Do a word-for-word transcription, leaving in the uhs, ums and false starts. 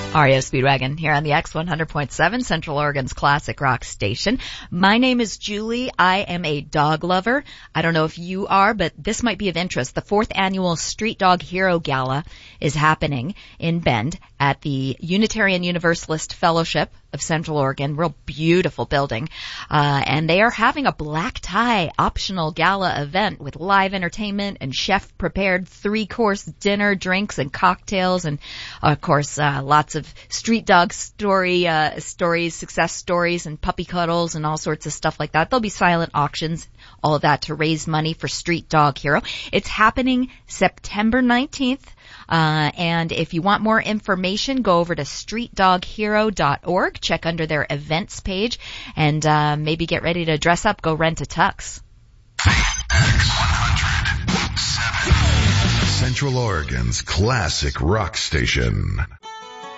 R E O Speedwagon here on the X one hundred point seven, Central Oregon's classic rock station. My name is Julie. I am a dog lover. I don't know if you are, but this might be of interest. The fourth annual Street Dog Hero Gala is happening in Bend at the Unitarian Universalist Fellowship of Central Oregon. Real beautiful building. Uh, and they are having a black tie optional gala event with live entertainment and chef-prepared three-course dinner, drinks, and cocktails, and, of course, uh, lots of street dog story, uh, stories, success stories, and puppy cuddles, and all sorts of stuff like that. There'll be silent auctions, all of that to raise money for Street Dog Hero. It's happening September nineteenth. Uh, and if you want more information, go over to street dog hero dot org, check under their events page, and uh, maybe get ready to dress up, go rent a tux. X one hundred point seven, Central Oregon's classic rock station.